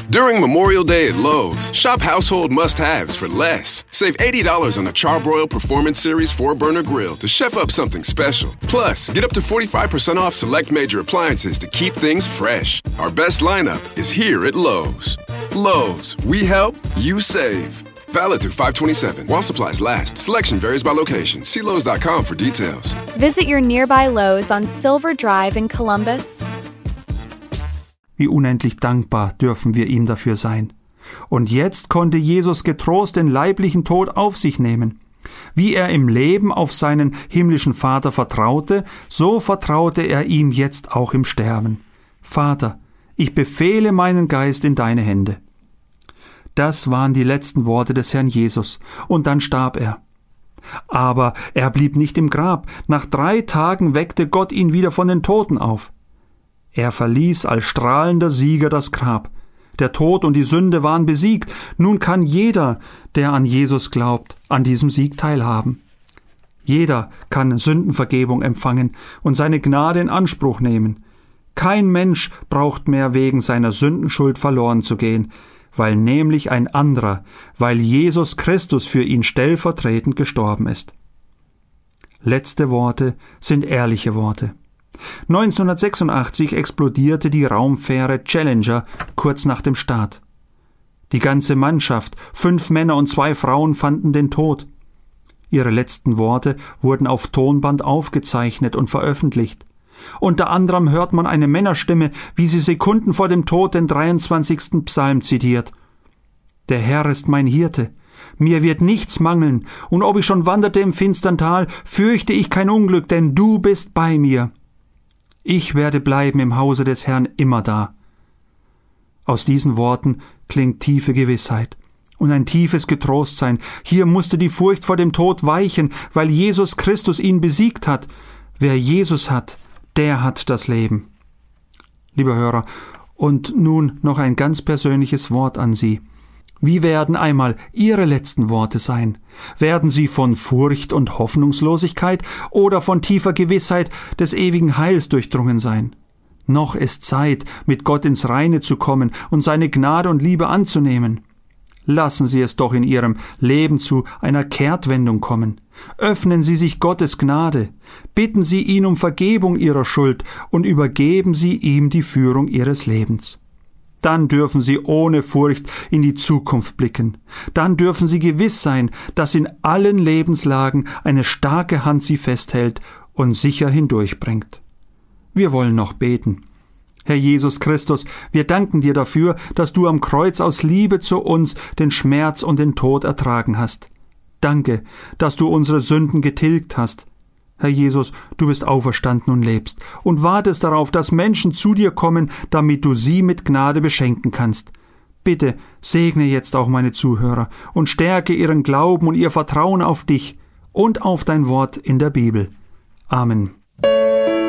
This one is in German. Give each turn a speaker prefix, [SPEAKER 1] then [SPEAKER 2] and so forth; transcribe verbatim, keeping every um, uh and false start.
[SPEAKER 1] During Memorial Day at Lowe's, shop household must-haves for less. Save eighty dollars on a Charbroil Performance Series four burner grill to chef up something special. Plus, get up to forty-five percent off select major appliances to keep things fresh. Our best lineup is here at Lowe's. Lowe's, we help, you save. Valid through five twenty-seven. While supplies last. Selection varies by location. See Lowe's dot com for details.
[SPEAKER 2] Visit your nearby Lowe's on Silver Drive in Columbus.
[SPEAKER 3] Wie unendlich dankbar dürfen wir ihm dafür sein. Und jetzt konnte Jesus getrost den leiblichen Tod auf sich nehmen. Wie er im Leben auf seinen himmlischen Vater vertraute, so vertraute er ihm jetzt auch im Sterben. Vater, ich befehle meinen Geist in deine Hände. Das waren die letzten Worte des Herrn Jesus, und dann starb er. Aber er blieb nicht im Grab. Nach drei Tagen weckte Gott ihn wieder von den Toten auf. Er verließ als strahlender Sieger das Grab. Der Tod und die Sünde waren besiegt. Nun kann jeder, der an Jesus glaubt, an diesem Sieg teilhaben. Jeder kann Sündenvergebung empfangen und seine Gnade in Anspruch nehmen. Kein Mensch braucht mehr wegen seiner Sündenschuld verloren zu gehen, weil nämlich ein anderer, weil Jesus Christus für ihn stellvertretend gestorben ist. Letzte Worte sind ehrliche Worte. neunzehnhundertsechsundachtzig explodierte die Raumfähre Challenger kurz nach dem Start. Die ganze Mannschaft, fünf Männer und zwei Frauen, fanden den Tod. Ihre letzten Worte wurden auf Tonband aufgezeichnet und veröffentlicht. Unter anderem hört man eine Männerstimme, wie sie Sekunden vor dem Tod den dreiundzwanzigsten Psalm zitiert. Der Herr ist mein Hirte, mir wird nichts mangeln, und ob ich schon wanderte im finstern Tal, fürchte ich kein Unglück, denn du bist bei mir. Ich werde bleiben im Hause des Herrn immerdar. Aus diesen Worten klingt tiefe Gewissheit und ein tiefes Getrostsein. Hier musste die Furcht vor dem Tod weichen, weil Jesus Christus ihn besiegt hat. Wer Jesus hat, der hat das Leben. Lieber Hörer, und nun noch ein ganz persönliches Wort an Sie. Wie werden einmal Ihre letzten Worte sein? Werden sie von Furcht und Hoffnungslosigkeit oder von tiefer Gewissheit des ewigen Heils durchdrungen sein? Noch ist Zeit, mit Gott ins Reine zu kommen und seine Gnade und Liebe anzunehmen. Lassen Sie es doch in Ihrem Leben zu einer Kehrtwendung kommen. Öffnen Sie sich Gottes Gnade. Bitten Sie ihn um Vergebung Ihrer Schuld und übergeben Sie ihm die Führung Ihres Lebens. Dann dürfen Sie ohne Furcht in die Zukunft blicken. Dann dürfen Sie gewiss sein, dass in allen Lebenslagen eine starke Hand Sie festhält und sicher hindurchbringt. Wir wollen noch beten. Herr Jesus Christus, wir danken dir dafür, dass du am Kreuz aus Liebe zu uns den Schmerz und den Tod ertragen hast. Danke, dass du unsere Sünden getilgt hast. Herr Jesus, du bist auferstanden und lebst und wartest darauf, dass Menschen zu dir kommen, damit du sie mit Gnade beschenken kannst. Bitte segne jetzt auch meine Zuhörer und stärke ihren Glauben und ihr Vertrauen auf dich und auf dein Wort in der Bibel. Amen.